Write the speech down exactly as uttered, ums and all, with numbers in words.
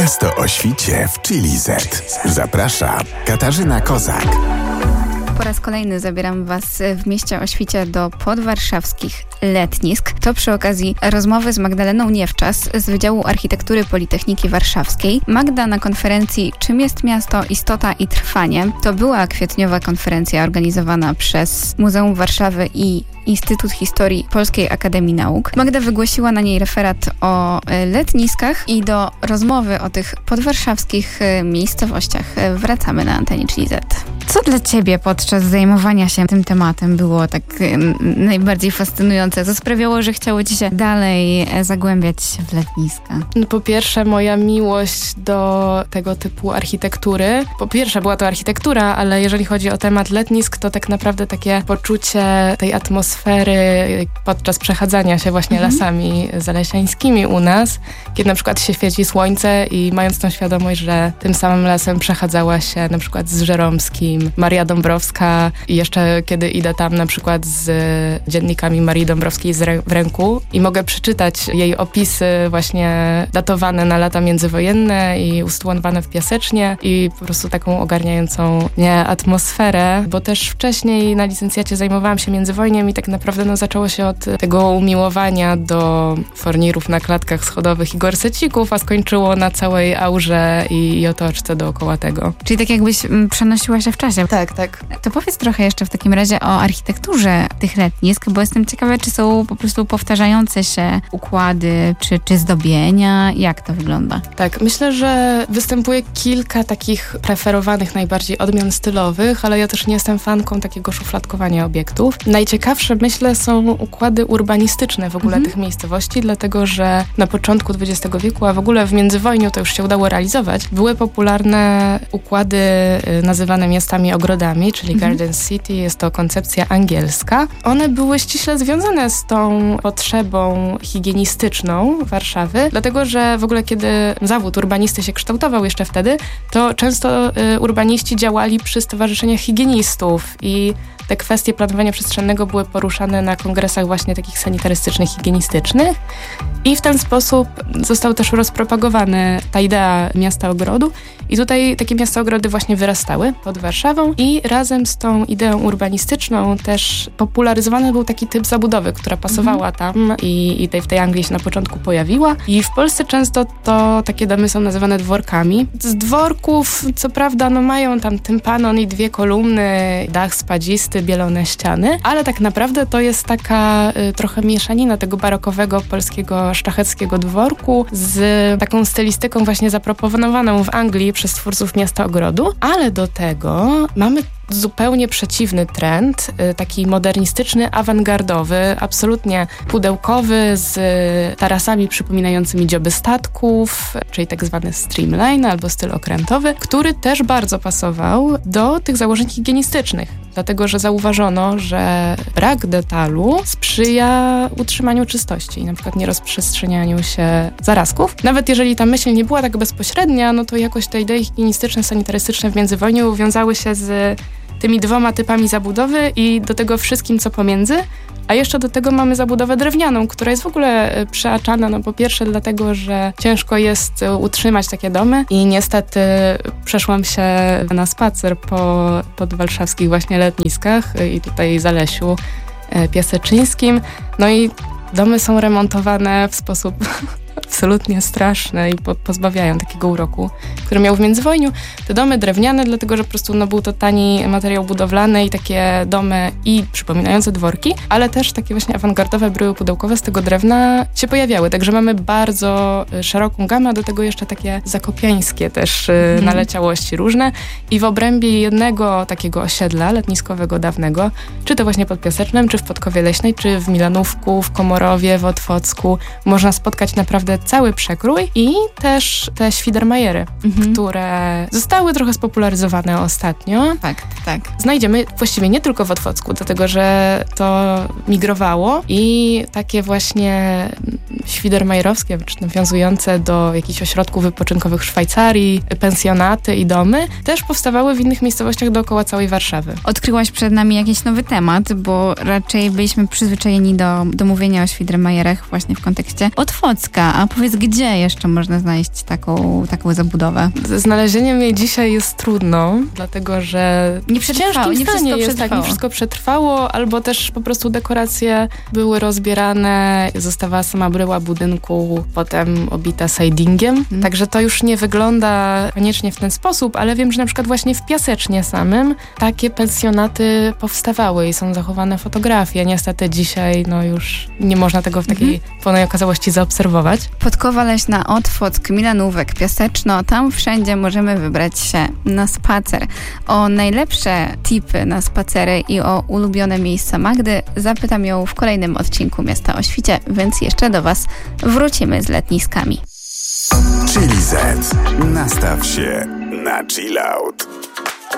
Miasto o świcie w Chili Z. Zaprasza Katarzyna Kozak. Po raz kolejny zabieram Was w mieście o świcie do podwarszawskich letnisk. To przy okazji rozmowy z Magdaleną Niewczas z Wydziału Architektury Politechniki Warszawskiej. Magda na konferencji Czym jest miasto, istota i trwanie. To była kwietniowa konferencja organizowana przez Muzeum Warszawy i Instytut Historii Polskiej Akademii Nauk. Magda wygłosiła na niej referat o letniskach i do rozmowy o tych podwarszawskich miejscowościach wracamy na antenie Chili Z. Co dla Ciebie podczas zajmowania się tym tematem było tak najbardziej fascynujące? Co sprawiało, że chciało Ci się dalej zagłębiać w letniska? No, po pierwsze, moja miłość do tego typu architektury. Po pierwsze, była to architektura, ale jeżeli chodzi o temat letnisk, to tak naprawdę takie poczucie tej atmosfery podczas przechadzania się właśnie mhm. lasami zalesiańskimi u nas, kiedy na przykład się świeci słońce i mając tą świadomość, że tym samym lasem przechadzała się na przykład z Żeromskim Maria Dąbrowska i jeszcze kiedy idę tam na przykład z dziennikami Marii Dąbrowskiej w ręku i mogę przeczytać jej opisy właśnie datowane na lata międzywojenne i usytuowane w Piasecznie i po prostu taką ogarniającą mnie atmosferę, bo też wcześniej na licencjacie zajmowałam się międzywojniem i tak naprawdę no, zaczęło się od tego umiłowania do fornirów na klatkach schodowych i gorsecików, a skończyło na całej aurze i, i otoczce dookoła tego. Czyli tak jakbyś m, przenosiła się w czasie. Tak, tak. To powiedz trochę jeszcze w takim razie o architekturze tych letnisk, bo jestem ciekawa, czy są po prostu powtarzające się układy, czy, czy zdobienia. Jak to wygląda? Tak, myślę, że występuje kilka takich preferowanych najbardziej odmian stylowych, ale ja też nie jestem fanką takiego szufladkowania obiektów. Najciekawsze, myślę, są układy urbanistyczne w ogóle mhm. tych miejscowości, dlatego, że na początku dwudziestego wieku, a w ogóle w międzywojniu to już się udało realizować, były popularne układy nazywane miastami ogrodami, czyli mhm. Garden City, jest to koncepcja angielska. One były ściśle związane z tą potrzebą higienistyczną Warszawy, dlatego, że w ogóle kiedy zawód urbanisty się kształtował jeszcze wtedy, to często y, urbaniści działali przy stowarzyszeniach higienistów i te kwestie planowania przestrzennego były poruszane na kongresach właśnie takich sanitarystycznych, higienistycznych i w ten sposób został też rozpropagowany ta idea miasta ogrodu i tutaj takie miasta ogrody właśnie wyrastały pod Warszawą i razem z tą ideą urbanistyczną też popularyzowany był taki typ zabudowy, która pasowała mhm. tam i, i tej, w tej Anglii się na początku pojawiła i w Polsce często to takie domy są nazywane dworkami. Z dworków co prawda no mają tam tympanon i dwie kolumny, dach spadzisty, bielone ściany, ale tak naprawdę to jest taka y, trochę mieszanina tego barokowego polskiego szlacheckiego dworku z taką stylistyką właśnie zaproponowaną w Anglii przez twórców miasta ogrodu, ale do tego mamy zupełnie przeciwny trend, taki modernistyczny, awangardowy, absolutnie pudełkowy, z tarasami przypominającymi dzioby statków, czyli tak zwany streamline albo styl okrętowy, który też bardzo pasował do tych założeń higienistycznych, dlatego że zauważono, że brak detalu sprzyja utrzymaniu czystości i na przykład nierozprzestrzenianiu się zarazków. Nawet jeżeli ta myśl nie była tak bezpośrednia, no to jakoś te idee higienistyczne, sanitarystyczne w międzywojniu wiązały się z tymi dwoma typami zabudowy i do tego wszystkim, co pomiędzy. A jeszcze do tego mamy zabudowę drewnianą, która jest w ogóle przeaczana, no po pierwsze dlatego, że ciężko jest utrzymać takie domy i niestety przeszłam się na spacer po podwarszawskich właśnie letniskach i tutaj Zalesiu Piaseczyńskim. No i domy są remontowane w sposób absolutnie straszne i po, pozbawiają takiego uroku, który miał w międzywojniu. Te domy drewniane, dlatego że po prostu no, był to tani materiał budowlany i takie domy i przypominające dworki, ale też takie właśnie awangardowe bryły pudełkowe z tego drewna się pojawiały. Także mamy bardzo szeroką gamę, a do tego jeszcze takie zakopiańskie też mm. naleciałości różne. I w obrębie jednego takiego osiedla letniskowego dawnego, czy to właśnie pod Piasecznem, czy w Podkowie Leśnej, czy w Milanówku, w Komorowie, w Otwocku, można spotkać naprawdę cały przekrój i też te Świdermajery, mhm. które zostały trochę spopularyzowane ostatnio. Tak, tak. Znajdziemy właściwie nie tylko w Otwocku, dlatego że to migrowało i takie właśnie świdermajerowskie, czy nawiązujące do jakichś ośrodków wypoczynkowych w Szwajcarii, pensjonaty i domy, też powstawały w innych miejscowościach dookoła całej Warszawy. Odkryłaś przed nami jakiś nowy temat, bo raczej byliśmy przyzwyczajeni do, do mówienia o Świdermajerach właśnie w kontekście Otwocka, A powiedz, gdzie jeszcze można znaleźć taką, taką zabudowę? Znalezieniem jej dzisiaj jest trudno, dlatego że nie przetrwało, w nie wszystko jest, przetrwało. Tak, nie wszystko przetrwało, albo też po prostu dekoracje były rozbierane, została sama bryła budynku potem obita sidingiem, hmm. także to już nie wygląda koniecznie w ten sposób, ale wiem, że na przykład właśnie w Piasecznie samym takie pensjonaty powstawały i są zachowane fotografie. Niestety dzisiaj no już nie można tego w takiej hmm. pełnej okazałości zaobserwować. Podkowa Leśna, Otwock, Milanówek, Piaseczno, tam wszędzie możemy wybrać się na spacer. O najlepsze tipy na spacery i o ulubione miejsca Magdy zapytam ją w kolejnym odcinku Miasta o Świcie, więc jeszcze do Was wrócimy z letniskami. Chili Z. Nastaw się na chill out.